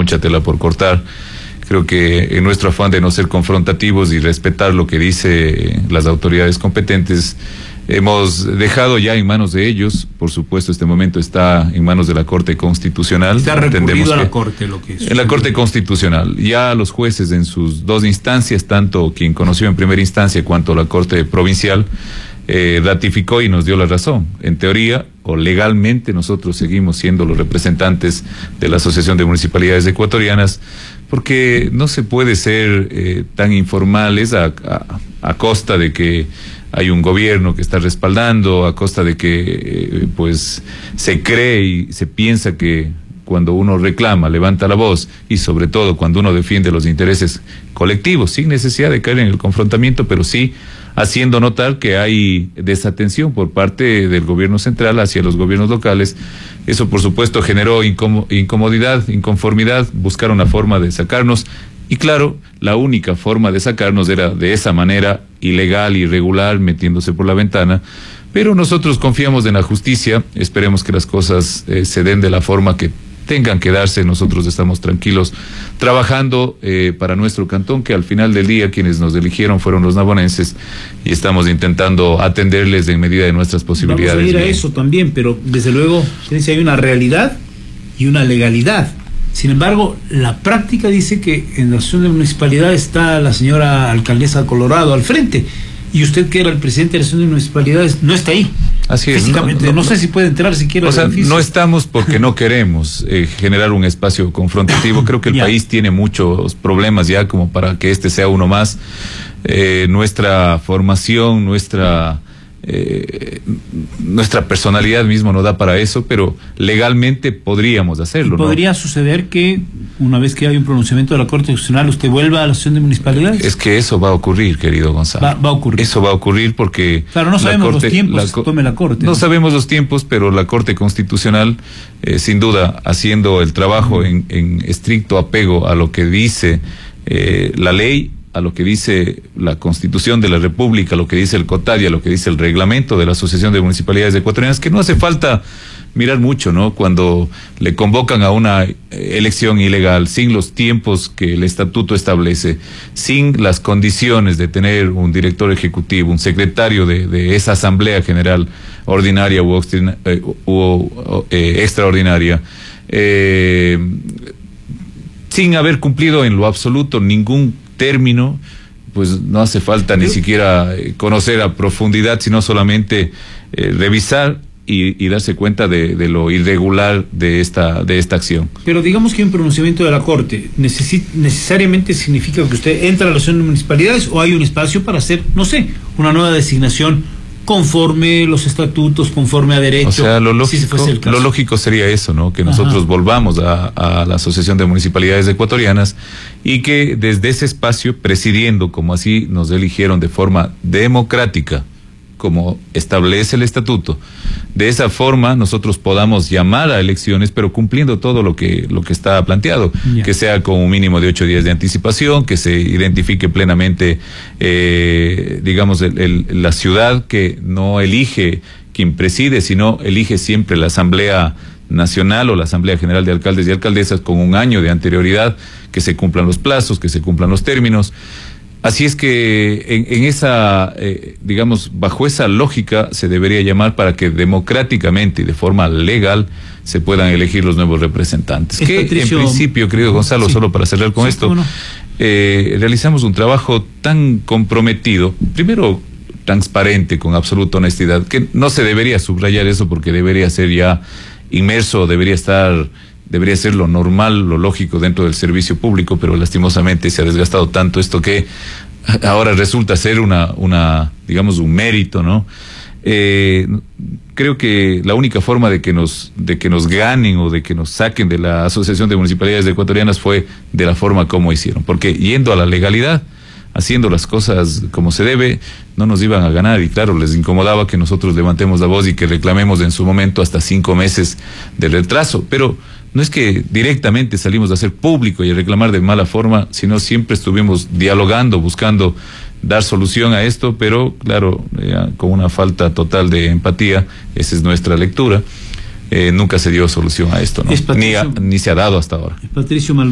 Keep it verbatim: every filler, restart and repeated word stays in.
mucha tela por cortar. Creo que en nuestro afán de no ser confrontativos y respetar lo que dicen las autoridades competentes, hemos dejado ya en manos de ellos. Por supuesto, este momento está en manos de la Corte Constitucional. Está recurrido a la Corte lo que es. En la Corte Constitucional. Ya los jueces en sus dos instancias, tanto quien conoció en primera instancia cuanto la Corte Provincial, eh, ratificó y nos dio la razón. En teoría o legalmente nosotros seguimos siendo los representantes de la Asociación de Municipalidades Ecuatorianas, porque no se puede ser eh, tan informales a, a, a costa de que hay un gobierno que está respaldando, a costa de que eh, pues se cree y se piensa que cuando uno reclama, levanta la voz, y sobre todo cuando uno defiende los intereses colectivos, sin necesidad de caer en el confrontamiento, pero sí haciendo notar que hay desatención por parte del gobierno central hacia los gobiernos locales. Eso, por supuesto, generó incom- incomodidad, inconformidad, buscar una forma de sacarnos. Y claro, la única forma de sacarnos era de esa manera ilegal, irregular, metiéndose por la ventana. Pero nosotros confiamos en la justicia, esperemos que las cosas eh, se den de la forma que tengan que darse. Nosotros estamos tranquilos trabajando eh, para nuestro cantón, que al final del día quienes nos eligieron fueron los navonenses, y estamos intentando atenderles en medida de nuestras posibilidades. Vamos a ir a eso también, pero desde luego hay una realidad y una legalidad. Sin embargo, la práctica dice que en la Asociación de Municipalidades está la señora alcaldesa Colorado al frente, y usted, que era el presidente de la Asociación de Municipalidades, no está ahí. Así es. Físicamente, no, no, no sé si puede entrar siquiera. O sea, no estamos porque no queremos eh, generar un espacio confrontativo. Creo que el país tiene muchos problemas ya como para que este sea uno más. Eh, nuestra formación, nuestra eh, nuestra personalidad mismo no da para eso, pero legalmente podríamos hacerlo. ¿Podría ¿no? suceder que una vez que hay un pronunciamiento de la Corte Constitucional usted vuelva a la Asociación de Municipalidades? Es que eso va a ocurrir, querido Gonzalo. Va, va a ocurrir. Eso va a ocurrir porque... Claro, no sabemos Corte, los tiempos que tome la Corte. No, no sabemos los tiempos, pero la Corte Constitucional, eh, sin duda, haciendo el trabajo uh-huh. en, en estricto apego a lo que dice eh, la ley, a lo que dice la Constitución de la República, a lo que dice el COTADI, a lo que dice el reglamento de la Asociación de Municipalidades Ecuatorianas, que no hace falta mirar mucho, ¿no? Cuando le convocan a una elección ilegal, sin los tiempos que el estatuto establece, sin las condiciones de tener un director ejecutivo, un secretario de, de esa Asamblea General ordinaria u, eh, u eh, extraordinaria, eh, sin haber cumplido en lo absoluto ningún término, pues no hace falta ni siquiera conocer a profundidad, sino solamente eh, revisar y, y darse cuenta de, de lo irregular de esta de esta acción. Pero digamos que un pronunciamiento de la Corte necesi- necesariamente significa que usted entra a la Asociación de Municipalidades, o hay un espacio para hacer, no sé, una nueva designación conforme los estatutos, conforme a derecho. O sea, lo lógico, si se fuese el caso. Lo lógico sería eso, ¿no? Que nosotros Ajá. volvamos a, a la Asociación de Municipalidades Ecuatorianas, y que desde ese espacio, presidiendo como así nos eligieron de forma democrática, como establece el estatuto, de esa forma nosotros podamos llamar a elecciones, pero cumpliendo todo lo que lo que está planteado, yeah. que sea con un mínimo de ocho días de anticipación, que se identifique plenamente, eh, digamos, el, el, la ciudad, que no elige quien preside, sino elige siempre la Asamblea Nacional o la Asamblea General de Alcaldes y Alcaldesas con un año de anterioridad, que se cumplan los plazos, que se cumplan los términos. Así es que en, en esa, eh, digamos, bajo esa lógica se debería llamar para que democráticamente y de forma legal se puedan elegir los nuevos representantes. Es que Patricio... en principio, querido Gonzalo, sí. solo para cerrar con sí, esto, no. eh, realizamos un trabajo tan comprometido, primero transparente, con absoluta honestidad, que no se debería subrayar eso porque debería ser ya inmerso, debería estar... debería ser lo normal, lo lógico dentro del servicio público, pero lastimosamente se ha desgastado tanto esto que ahora resulta ser una, una digamos, un mérito, ¿no? Eh, creo que la única forma de que nos, de que nos ganen o de que nos saquen de la Asociación de Municipalidades Ecuatorianas fue de la forma como hicieron, porque yendo a la legalidad, haciendo las cosas como se debe, no nos iban a ganar, y claro, les incomodaba que nosotros levantemos la voz y que reclamemos en su momento hasta cinco meses de retraso, pero no es que directamente salimos a hacer público y a reclamar de mala forma, sino siempre estuvimos dialogando, buscando dar solución a esto, pero claro, eh, con una falta total de empatía, esa es nuestra lectura, eh, nunca se dio solución a esto, ¿no? Ni, a, ni se ha dado hasta ahora. Patricio